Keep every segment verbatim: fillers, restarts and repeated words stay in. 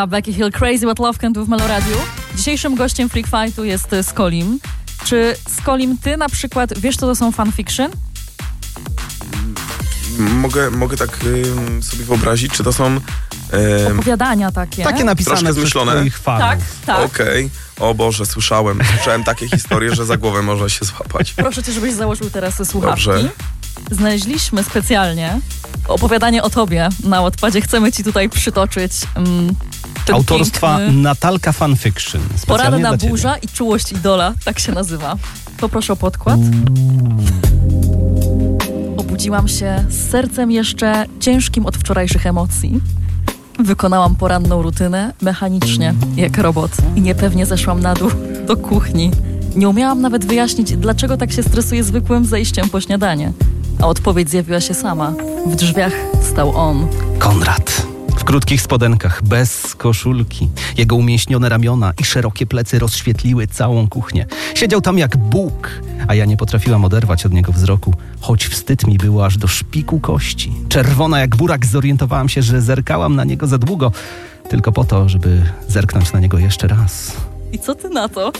A Becky Hill, Crazy What Love Can Do w Meloradiu. Dzisiejszym gościem Freak Fightu jest Skolim. Czy Skolim, ty na przykład wiesz, co to są fanfiction? Mogę, mogę tak y, sobie wyobrazić, czy to są... Y, Opowiadania takie. Takie napisane troszkę przez zmyślone. twoich fanów. Tak, tak. Okej. Okay. O Boże, słyszałem. Słyszałem takie historie, że za głowę można się złapać. Proszę cię, żebyś założył teraz słuchawki. Dobrze. Znaleźliśmy specjalnie opowiadanie o tobie na Wattpadzie. Chcemy ci tutaj przytoczyć um, ten Autorstwa piękny... Natalka Fanfiction. Specjalnie Poranna dla ciebie. burza i czułość idola, tak się nazywa. Poproszę o podkład. Obudziłam się z sercem jeszcze ciężkim od wczorajszych emocji. Wykonałam poranną rutynę mechanicznie, jak robot i niepewnie zeszłam na dół do kuchni. Nie umiałam nawet wyjaśnić, dlaczego tak się stresuję zwykłym zejściem po śniadanie. A odpowiedź zjawiła się sama. W drzwiach stał on. Konrad. W krótkich spodenkach, bez koszulki. Jego umięśnione ramiona i szerokie plecy rozświetliły całą kuchnię. Siedział tam jak Bóg, a ja nie potrafiłam oderwać od niego wzroku, choć wstyd mi było aż do szpiku kości. Czerwona jak burak zorientowałam się, że zerkałam na niego za długo, tylko po to, żeby zerknąć na niego jeszcze raz. I co ty na to?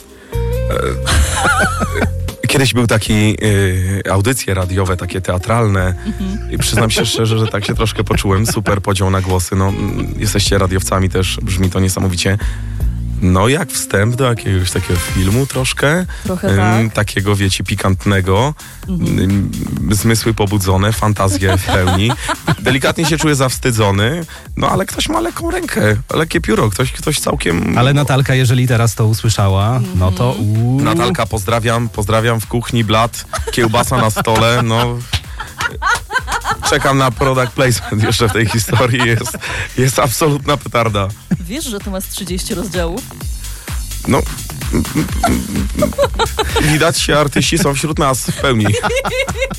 Kiedyś był taki y, audycje radiowe, takie teatralne i przyznam się szczerze, że tak się troszkę poczułem. Super podział na głosy. No, mm, jesteście radiowcami też, brzmi to niesamowicie. No jak wstęp do jakiegoś takiego filmu troszkę. Trochę Ym, tak. Takiego, wiecie, pikantnego. Ym, zmysły pobudzone, fantazje w pełni. Delikatnie się czuję zawstydzony, no ale ktoś ma lekką rękę, lekkie pióro, ktoś, ktoś całkiem... Ale Natalka, jeżeli teraz to usłyszała, no to... Uuu. Natalka, pozdrawiam, pozdrawiam w kuchni, blat, kiełbasa na stole, no... Czekam na product placement jeszcze w tej historii, jest, jest absolutna petarda. Wiesz, że to masz trzydzieści rozdziałów? No, widać się, artyści są wśród nas w pełni.